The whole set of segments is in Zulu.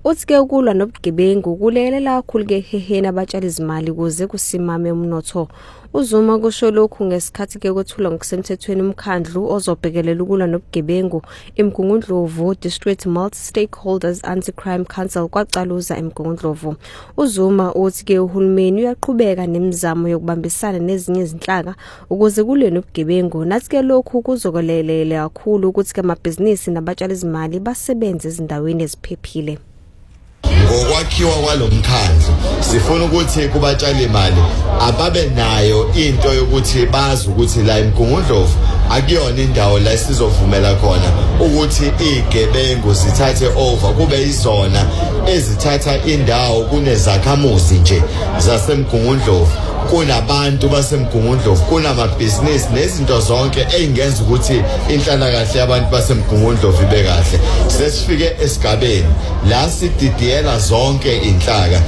Uthi-ke ukulwa nobugebengu kulekelela kakhulu ke eheheni abatshali izimali ukuze kusimame umnotho. UZuma kusho lokhu ngesikhathi ke kwethula ngokusemthethweni umkhandlu ozobhekelela ukulwa nobugebengu eMgungundlovu District Multi-Stakeholders Anti-Crime Council kwacaluza eMgungundlovu. UZuma uthi ke uhulumeni uyaqhubeka nemizamo yokubambisana nezinye izinhlaka ukuze kulwe nobugebengu. Nathi ke lokhu kuzokolelela kakhulu ukuthi ke amabhizinisi nabatshali izimali basebenze ezindaweni eziphephile. Ngokwakhiwa kwalomkhandlu sifuna ukuthi kubatshali imali ababe nayo into yokuthi bazi ukuthi la eMgungundlovu akuyona indawo la sizovumela khona ukuthi igebengu sithathe over kube izona ezithatha indawo kunezakhamuzi nje zaseMgungundlovu, kunabantu baseMgungundlovu, kunamabhizinisi nezinto zonke eingenza ukuthi inhlalakahle yabantu baseMgungundlovu ibe kahle. Sesifike esigabeni la sididiyela zonke inhlaka.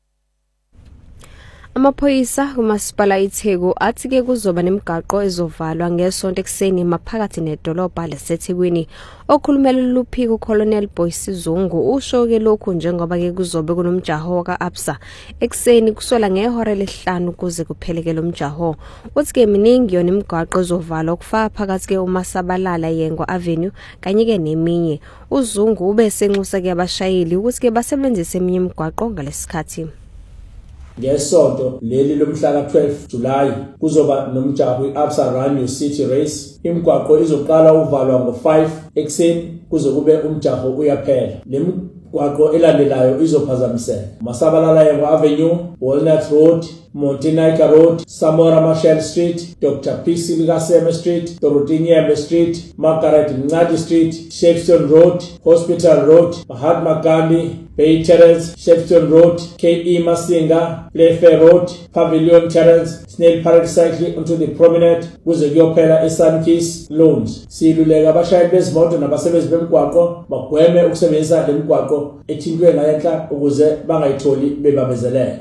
Amaphoyisa kumasipala iTheku athi ke kuzoba nemigaqo ezovalwa ngesonto ekseni maphakathi nedolobha laseThekwini. Okhulumela luphiko uColonel Boyce Zungu usho ke lokhu njengoba ke kuzobe kunomjaho kaAbsa ekseni kusola ngehora lesihlanu kuze kupheleke lo mjaho. Uthi ke miningi yona imigaqo ezovalwa okufaka phakathi ke uMasabalala Yengwa Avenue kanye ke neminye. UZungu ube senxusa ke abashayeli ukuthi ke basebenzise eminye imigaqo ngalesikhathi. Ngesonto leli lomhla ka-12 July kuzoba nomjaho iAbsa Run City Race. Imigwaqo izoqala uvalwa ngo-5 ekseni kuze kube umjaho uyaphela. Le migwaqo elandelayo izophazamiseka: Masabalala Yengwa Avenue, Walnut Road, Montinaika Road, Samora Machel Street, Dr. P.C. Likaseme Street, Dorothy Nyembe Street, Margaret Mncadi Street, Shepstone Road, Hospital Road, Mahatma Gandhi, Bay Terrace, Shepstone Road, K.E. Masinga, Playfair Road, Pavilion Terrace, Snail Parade Cycle onto the promenade kuze kuyophela eSunkiss Lawns. Siluleka abashayeli bezimoto nabasebenzi bemigwaqo bagweme ukusebenzisa le migwaqo ethintwe ngayenhla ukuze bangayitholi bebabezelele.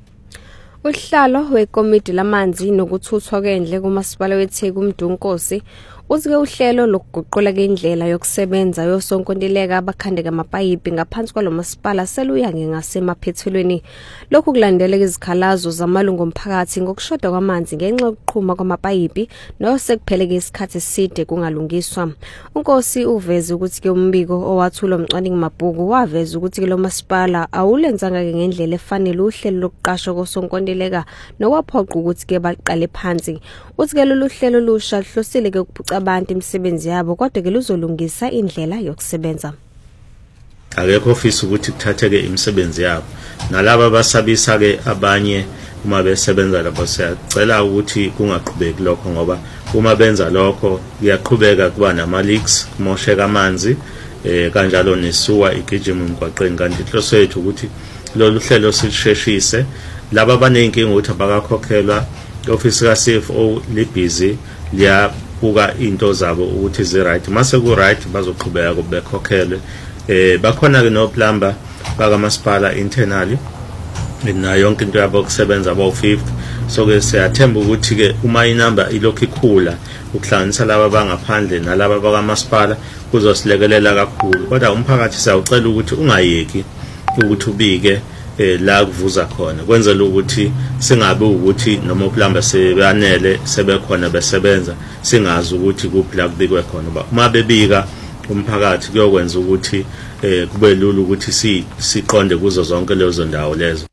Uhlalo wekomiti lamanzi nokuthuthwa kwendle kumasipala weTheku uMdunkosi uthi ke uhlelo lokuguqula kendlela yokusebenza yosonkontileka abakhandeka amapayipi ngaphansi kwalomasipala seluya ngasemaphethelweni. Lokhu kulandeleka izikhalazo zamalungu omphakathi ngokushoda kwamanzi ngenxa yokuqhuma kwamapayipi nosekupheleke isikhathi eside kungalungiswa. uNkosi uveze ukuthi ke umbiko owathula umcwaningi mabhuku waveza ukuthi ke lo masipala awulenzanga ke ngendlela efanele uhlelo lokuqashwa kosonkontileka nokwaphoqa ukuthi ke baqale phansi. Uthi ke lolu hlelo lusha hlosile ke ukuphuca abantu imisebenzi yabo kodwa ke luzolungisa indlela yokusebenza. Akekho ofisa ukuthi kuthatheke imisebenzi yabo nalabo basabisa ke abanye uma besebenza lapho. Siyacela ukuthi kungaqhubeki lokho ngoba uma benza lokho kuyaqhubeka kuba nama leaks, kumosheka amanzi kanjalo nesuwa igijima emgwaqeni. Kanti inhloso yethu ukuthi lolu hlelo silisheshise. Laba abanenkinga ukuthi abakakhokhelwa, office ka CFO libusy liyabuka into zabo ukuthi zi right. Mase ku right bazoqhubeka bekhokhelwe. Bakhona ke no plumber baka masipala internally na yonke into yabo kusebenza aba 50. So ke siyathemba ukuthi ke uma inamba ilokhu ikhula ukuhlanganisa laba bangaphandle nalaba baka masipala kuzosilekelela kakhulu. Kodwa umphakathi siyawucela ukuthi ungayeki ukuthi ubike la kuvuza khona kwenzela ukuthi singabe ukuthi noma uplumber sebanele sebekhona besebenza singazi ukuthi kuphi la kubikwe khona. Uma bebika umphakathi kuyokwenza ukuthi kube lula ukuthi siqonde kuzo zonke lezo ndawo lezo.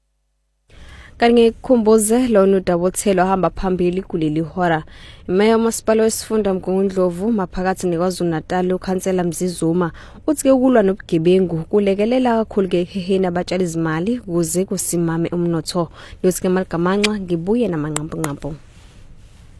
Kanti ngikukhumbuze lona uDabothelo ahamba phambili kuleli hora. Imeya masipala wesifunda Mgungundlovu maphakathi neKwaZulu Natal uKhansela Mzizuma uthi ke ukulwa nobugebengu kulekelela kakhulu ke eheheni abatshali izimali ukuze kusimame umnotho. Yosi ke Malgamanxa ngibuye namanqampo.